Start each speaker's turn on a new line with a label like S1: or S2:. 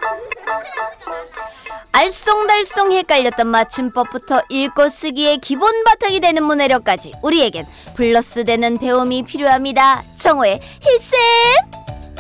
S1: 알쏭달쏭 헷갈렸던 맞춤법부터 읽고 쓰기의 기본 바탕이 되는 문해력까지 우리에겐 플러스 되는 배움이 필요합니다. 정호의 힐쌤